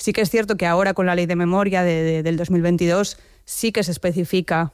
Sí que es cierto que ahora con la Ley de Memoria del 2022 sí que se especifica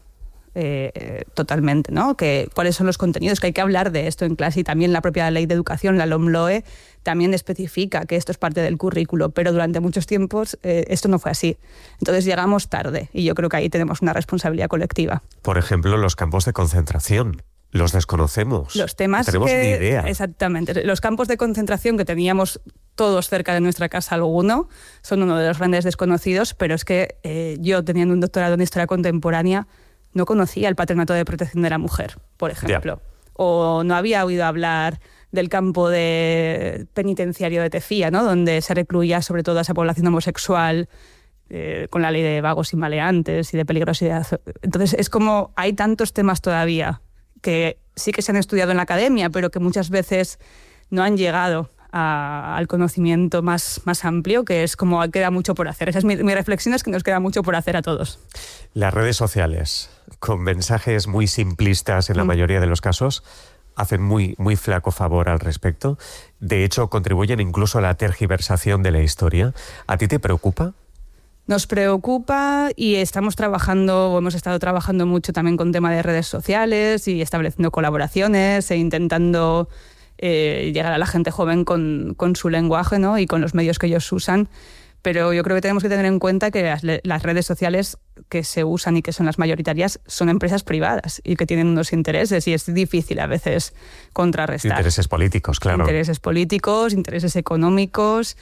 totalmente, ¿no? Cuáles son los contenidos, que hay que hablar de esto en clase, y también la propia Ley de Educación, la LOMLOE, también especifica que esto es parte del currículo, pero durante muchos tiempos esto no fue así. Entonces llegamos tarde y yo creo que ahí tenemos una responsabilidad colectiva. Por ejemplo, los campos de concentración. Los desconocemos. Los temas no tenemos ni idea. Exactamente. Los campos de concentración que teníamos todos cerca de nuestra casa, alguno, son uno de los grandes desconocidos, pero es que yo, teniendo un doctorado en Historia Contemporánea, no conocía el Patronato de Protección de la Mujer, por ejemplo. O no había oído hablar del campo penitenciario de Tefía, ¿no? Donde se recluía sobre todo a esa población homosexual, con la ley de vagos y maleantes y de peligrosidad. Entonces es como hay tantos temas todavía que sí que se han estudiado en la academia, pero que muchas veces no han llegado al conocimiento más amplio, que es como queda mucho por hacer. Esa es mi reflexión, es que nos queda mucho por hacer a todos. Las redes sociales, con mensajes muy simplistas en la mayoría de los casos, hacen muy flaco favor al respecto. De hecho, contribuyen incluso a la tergiversación de la historia. ¿A ti te preocupa? Nos preocupa y hemos estado trabajando mucho también con tema de redes sociales y estableciendo colaboraciones e intentando llegar a la gente joven con su lenguaje, ¿no? Y con los medios que ellos usan. Pero yo creo que tenemos que tener en cuenta que las redes sociales que se usan y que son las mayoritarias son empresas privadas y que tienen unos intereses, y es difícil a veces contrarrestar. Intereses políticos, claro. Intereses políticos, intereses económicos,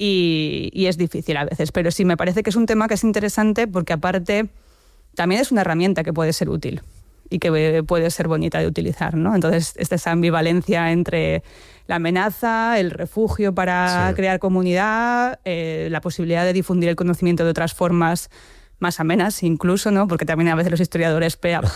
y es difícil a veces. Pero sí, me parece que es un tema que es interesante porque aparte también es una herramienta que puede ser útil y que puede ser bonita de utilizar, ¿no? Entonces, esa ambivalencia entre la amenaza, el refugio para crear comunidad, la posibilidad de difundir el conocimiento de otras formas más amenas incluso, ¿no? Porque también a veces los historiadores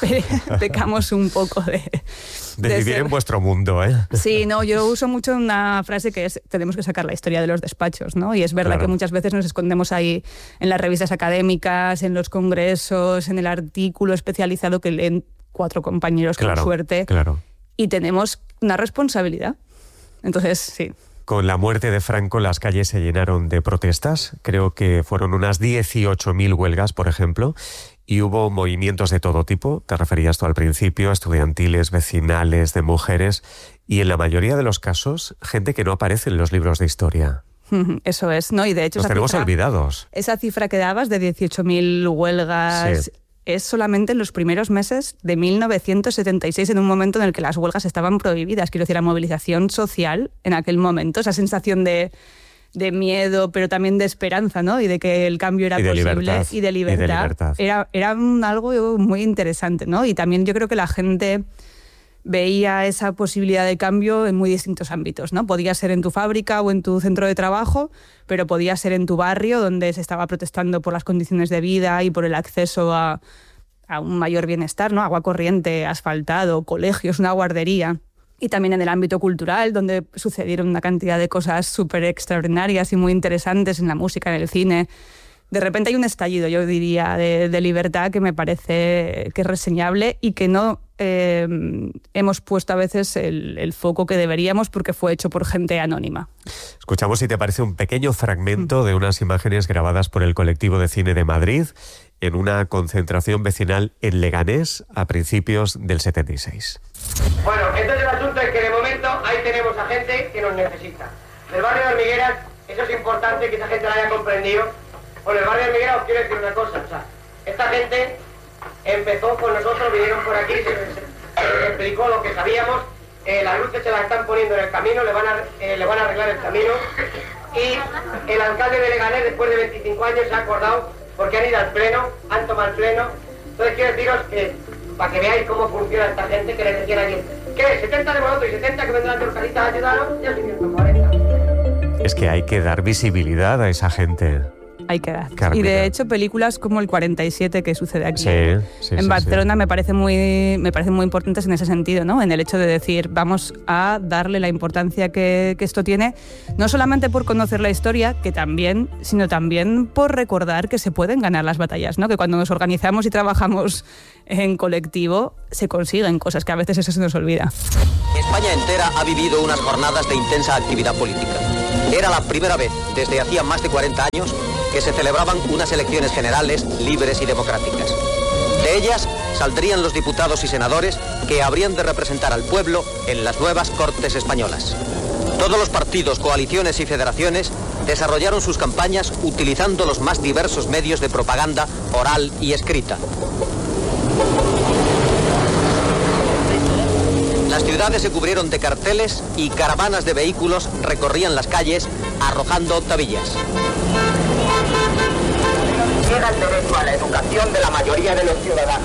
pecamos un poco de vivir en vuestro mundo, ¿eh? Sí, no, yo uso mucho una frase que es: tenemos que sacar la historia de los despachos, ¿no? Y es verdad que muchas veces nos escondemos ahí en las revistas académicas, en los congresos, en el artículo especializado que leen 4 compañeros con suerte. Y tenemos una responsabilidad. Entonces, sí. Con la muerte de Franco, las calles se llenaron de protestas. Creo que fueron unas 18.000 huelgas, por ejemplo, y hubo movimientos de todo tipo. Te referías tú al principio, estudiantiles, vecinales, de mujeres, y en la mayoría de los casos, gente que no aparece en los libros de historia. Eso es, ¿no? Y de hecho los tenemos olvidados. Esa cifra que dabas de 18.000 huelgas es solamente en los primeros meses de 1976, en un momento en el que las huelgas estaban prohibidas. Quiero decir, la movilización social en aquel momento, esa sensación de miedo, pero también de esperanza, ¿no? Y de que el cambio era posible. Y de libertad. Era algo muy interesante, ¿no? Y también yo creo que la gente veía esa posibilidad de cambio en muy distintos ámbitos, ¿no? Podía ser en tu fábrica o en tu centro de trabajo, pero podía ser en tu barrio, donde se estaba protestando por las condiciones de vida y por el acceso a un mayor bienestar, ¿no? Agua corriente, asfaltado, colegios, una guardería. Y también en el ámbito cultural, donde sucedieron una cantidad de cosas súper extraordinarias y muy interesantes en la música, en el cine. De repente hay un estallido, yo diría, de libertad que me parece que es reseñable y que no hemos puesto a veces el foco que deberíamos, porque fue hecho por gente anónima. Escuchamos, si te parece, un pequeño fragmento de unas imágenes grabadas por el Colectivo de Cine de Madrid en una concentración vecinal en Leganés a principios del 76. Bueno, entonces el asunto es que de momento ahí tenemos a gente que nos necesita. Del barrio de Hormigueras, eso es importante que esa gente lo haya comprendido. Bueno, el barrio de Hormigueras, os quiero decir una cosa, o sea, esta gente empezó con nosotros, vinieron por aquí, se les explicó lo que sabíamos, las luces se las están poniendo en el camino, le van a arreglar el camino, y el alcalde de Leganés, después de 25 años, se ha acordado, porque han ido al pleno, han tomado el pleno. Entonces quiero deciros que, para que veáis cómo funciona esta gente, que les decían aquí, ¿qué? 70 de vosotros y 60 que vendrán de Horcalitas a ayudaros, ya se 40. Es que hay que dar visibilidad a esa gente. Hay que dar. Y de hecho, películas como El 47, que sucede aquí en Barcelona, me parecen muy importantes en ese sentido, ¿no? En el hecho de decir, vamos a darle la importancia que esto tiene, no solamente por conocer la historia, que también, sino también por recordar que se pueden ganar las batallas, ¿no? Que cuando nos organizamos y trabajamos en colectivo, se consiguen cosas, que a veces eso se nos olvida. España entera ha vivido unas jornadas de intensa actividad política. Era la primera vez desde hacía más de 40 años que se celebraban unas elecciones generales libres y democráticas. De ellas saldrían los diputados y senadores que habrían de representar al pueblo en las nuevas Cortes españolas. Todos los partidos, coaliciones y federaciones desarrollaron sus campañas utilizando los más diversos medios de propaganda oral y escrita. Las ciudades se cubrieron de carteles y caravanas de vehículos recorrían las calles arrojando octavillas. Llega el derecho a la educación de la mayoría de los ciudadanos.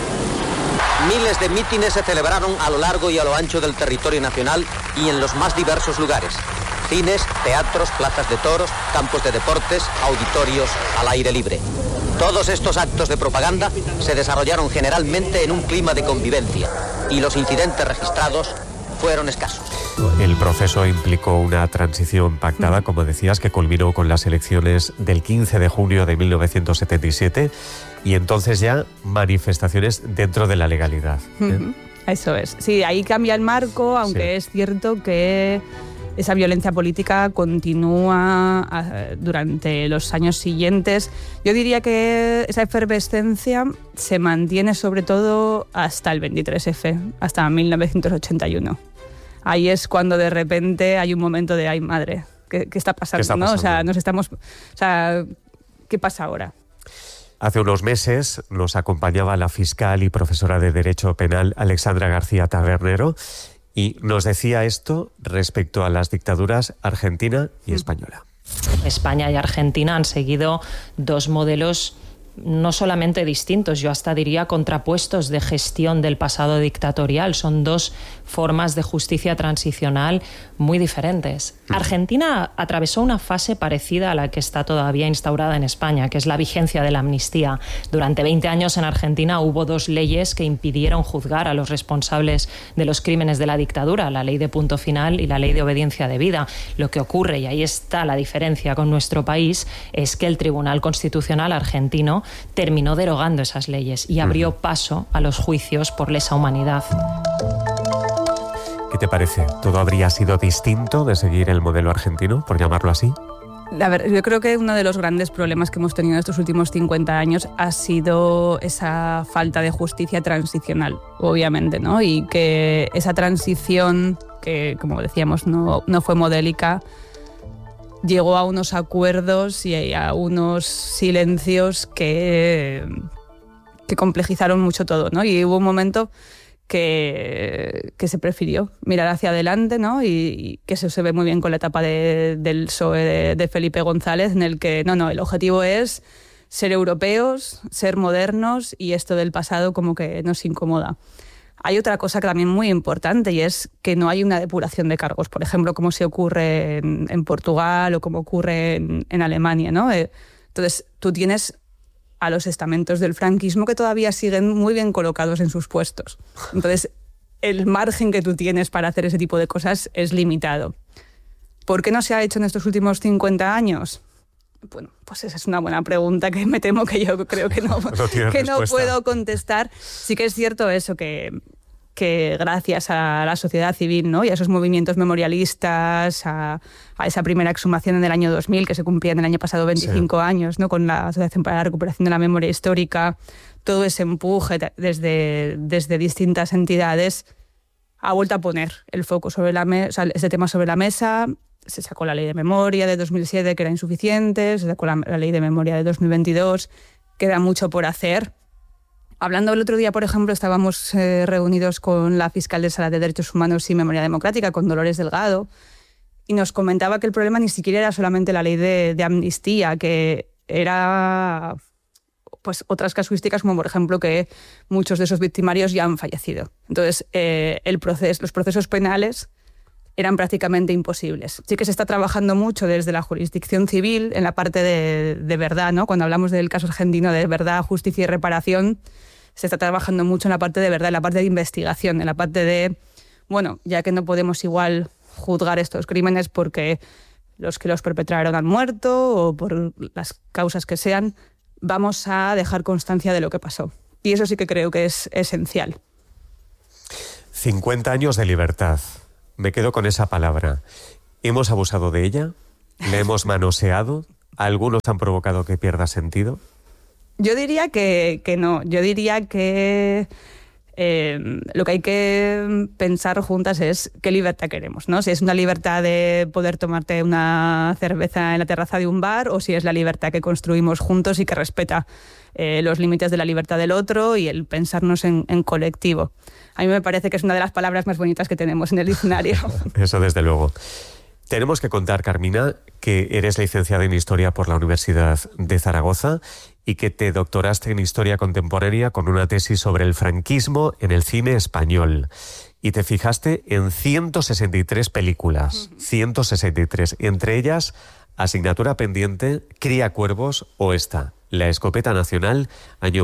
Miles de mítines se celebraron a lo largo y a lo ancho del territorio nacional y en los más diversos lugares. Cines, teatros, plazas de toros, campos de deportes, auditorios al aire libre. Todos estos actos de propaganda se desarrollaron generalmente en un clima de convivencia y los incidentes registrados fueron escasos. El proceso implicó una transición pactada, como decías, que culminó con las elecciones del 15 de junio de 1977 y entonces ya manifestaciones dentro de la legalidad. Eso es. Sí, ahí cambia el marco, aunque es cierto que esa violencia política continúa durante los años siguientes. Yo diría que esa efervescencia se mantiene sobre todo hasta el 23F, hasta 1981. Ahí es cuando de repente hay un momento de ¡ay, madre! ¿Qué está pasando? ¿Qué está pasando? ¿no? O sea, ¿qué pasa ahora? Hace unos meses nos acompañaba la fiscal y profesora de Derecho Penal Alexandra García Tabernero y nos decía esto respecto a las dictaduras argentina y española. España y Argentina han seguido dos modelos no solamente distintos, yo hasta diría contrapuestos de gestión del pasado dictatorial. Son dos formas de justicia transicional muy diferentes. Argentina atravesó una fase parecida a la que está todavía instaurada en España, que es la vigencia de la amnistía. Durante 20 años en Argentina hubo dos leyes que impidieron juzgar a los responsables de los crímenes de la dictadura, la ley de punto final y la ley de obediencia debida. Lo que ocurre, y ahí está la diferencia con nuestro país, es que el Tribunal Constitucional argentino terminó derogando esas leyes y abrió paso a los juicios por lesa humanidad. ¿Qué te parece? ¿Todo habría sido distinto de seguir el modelo argentino, por llamarlo así? A ver, yo creo que uno de los grandes problemas que hemos tenido en estos últimos 50 años ha sido esa falta de justicia transicional, obviamente, ¿no? Y que esa transición, que como decíamos no fue modélica, llegó a unos acuerdos y a unos silencios que complejizaron mucho todo, ¿no? Y hubo un momento que se prefirió mirar hacia adelante, ¿no? Y que eso se ve muy bien con la etapa del PSOE de Felipe González, en el que el objetivo es ser europeos, ser modernos, y esto del pasado como que nos incomoda. Hay otra cosa que también muy importante, y es que no hay una depuración de cargos, por ejemplo, como se ocurre en Portugal o como ocurre en Alemania, ¿no? Entonces, tú tienes a los estamentos del franquismo que todavía siguen muy bien colocados en sus puestos. Entonces, el margen que tú tienes para hacer ese tipo de cosas es limitado. ¿Por qué no se ha hecho en estos últimos 50 años? Bueno, pues esa es una buena pregunta que me temo que yo creo que no puedo contestar. Sí que es cierto eso, que gracias a la sociedad civil, ¿no? Y a esos movimientos memorialistas, a esa primera exhumación en el año 2000, que se cumplía en el año pasado 25 años, ¿no? Con la Asociación para la Recuperación de la Memoria Histórica, todo ese empuje desde distintas entidades ha vuelto a poner el foco sobre este tema sobre la mesa. Se sacó la ley de memoria de 2007, que era insuficiente, se sacó la ley de memoria de 2022, queda mucho por hacer. Hablando el otro día, por ejemplo, estábamos reunidos con la fiscal de Sala de Derechos Humanos y Memoria Democrática, con Dolores Delgado, y nos comentaba que el problema ni siquiera era solamente la ley de amnistía, que era pues otras casuísticas, como por ejemplo que muchos de esos victimarios ya han fallecido. Entonces, los procesos penales eran prácticamente imposibles. Sí que se está trabajando mucho desde la jurisdicción civil en la parte de verdad, ¿no? Cuando hablamos del caso argentino de verdad, justicia y reparación, se está trabajando mucho en la parte de verdad, en la parte de investigación, en la parte de, ya que no podemos igual juzgar estos crímenes porque los que los perpetraron han muerto o por las causas que sean, vamos a dejar constancia de lo que pasó. Y eso sí que creo que es esencial. 50 años de libertad. Me quedo con esa palabra. ¿Hemos abusado de ella? ¿Le hemos manoseado? ¿Algunos han provocado que pierda sentido? Yo diría que no. Yo diría que lo que hay que pensar juntas es qué libertad queremos, ¿no? Si es una libertad de poder tomarte una cerveza en la terraza de un bar, o si es la libertad que construimos juntos y que respeta los límites de la libertad del otro y el pensarnos en colectivo. A mí me parece que es una de las palabras más bonitas que tenemos en el diccionario. Eso desde luego. Tenemos que contar, Carmina, que eres licenciada en Historia por la Universidad de Zaragoza y que te doctoraste en Historia Contemporánea con una tesis sobre el franquismo en el cine español. Y te fijaste en 163 películas, 163, entre ellas Asignatura pendiente, Cría cuervos o esta, La escopeta nacional, año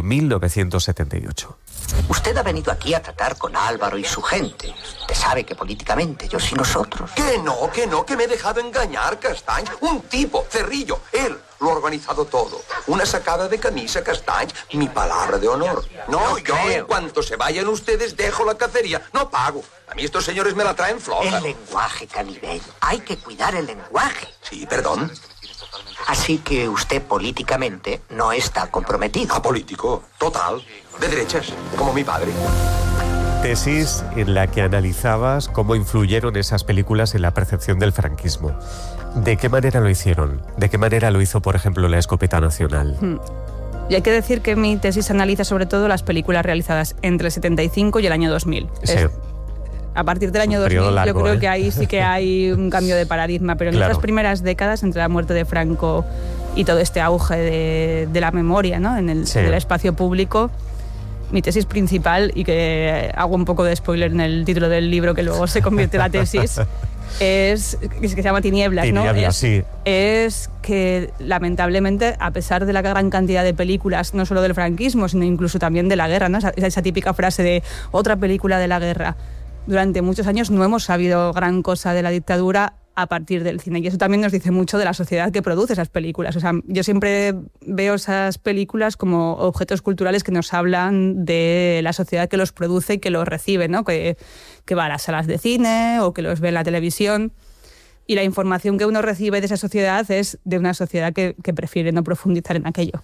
1978. Usted ha venido aquí a tratar con Álvaro y su gente. Usted sabe que políticamente ellos y nosotros... Que no, que me he dejado engañar, Castañ. Un tipo, Cerrillo, él lo ha organizado todo. Una sacada de camisa, Castañ, mi palabra de honor. No, yo en cuanto se vayan ustedes dejo la cacería. No pago. A mí estos señores me la traen floja. El lenguaje, Canibel. Hay que cuidar el lenguaje. Sí, perdón. Así que usted políticamente no está comprometido. Apolítico, total. De derechas, como mi padre. Tesis en la que analizabas cómo influyeron esas películas en la percepción del franquismo. ¿De qué manera lo hicieron? ¿De qué manera lo hizo, por ejemplo, La escopeta nacional? Y hay que decir que mi tesis analiza sobre todo las películas realizadas entre el 75 y el año 2000. Sí. A partir del año 2000 largo, yo creo que ahí sí que hay un cambio de paradigma, pero en las primeras décadas, entre la muerte de Franco y todo este auge de la memoria, ¿no? en el espacio público, mi tesis principal, y que hago un poco de spoiler en el título del libro que luego se convierte en la tesis, es que se llama Tinieblas, ¿no? Es que lamentablemente, a pesar de la gran cantidad de películas, no solo del franquismo, sino incluso también de la guerra, ¿no? Esa típica frase de otra película de la guerra, durante muchos años no hemos sabido gran cosa de la dictadura a partir del cine, y eso también nos dice mucho de la sociedad que produce esas películas. O sea, yo siempre veo esas películas como objetos culturales que nos hablan de la sociedad que los produce y que los recibe, ¿no? Que va a las salas de cine o que los ve en la televisión, y la información que uno recibe de esa sociedad es de una sociedad que prefiere no profundizar en aquello.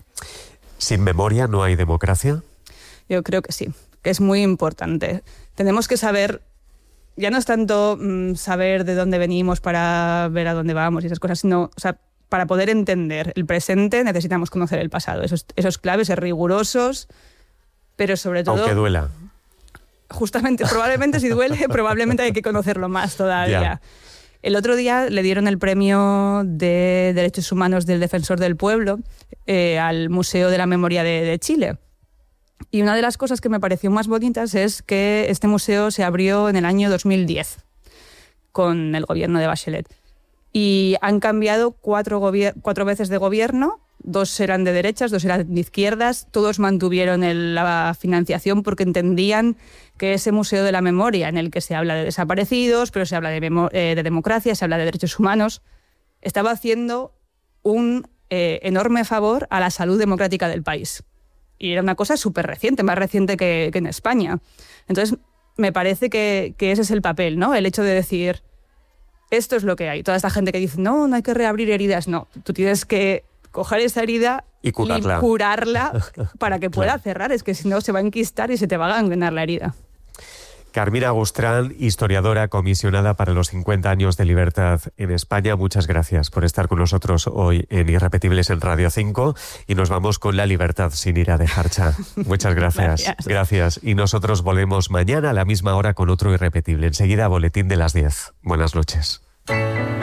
¿Sin memoria no hay democracia? Yo creo que sí, que es muy importante. Tenemos que saber, ya no es tanto saber de dónde venimos para ver a dónde vamos y esas cosas, sino, o sea, para poder entender el presente necesitamos conocer el pasado. Esos claves, ser rigurosos, pero sobre todo... Aunque duela. Justamente, probablemente si duele, probablemente hay que conocerlo más todavía. Ya. El otro día le dieron el premio de Derechos Humanos del Defensor del Pueblo al Museo de la Memoria de Chile. Y una de las cosas que me pareció más bonitas es que este museo se abrió en el año 2010 con el gobierno de Bachelet. Y han cambiado cuatro veces de gobierno, 2 eran de derechas, 2 eran de izquierdas, todos mantuvieron la financiación porque entendían que ese Museo de la Memoria, en el que se habla de desaparecidos, pero se habla de democracia, se habla de derechos humanos, estaba haciendo un enorme favor a la salud democrática del país. Y era una cosa súper reciente, más reciente que en España. Entonces, me parece que ese es el papel, ¿no? El hecho de decir, esto es lo que hay. Toda esta gente que dice, no hay que reabrir heridas. No, tú tienes que coger esa herida y curarla para que pueda cerrar. Es que si no, se va a enquistar y se te va a gangrenar la herida. Carmina Gustrán, historiadora comisionada para los 50 años de libertad en España. Muchas gracias por estar con nosotros hoy en Irrepetibles en Radio 5. Y nos vamos con la libertad sin ir a dejarcha. Muchas gracias. Gracias. Y nosotros volvemos mañana a la misma hora con otro Irrepetible. Enseguida, boletín de las 10. Buenas noches.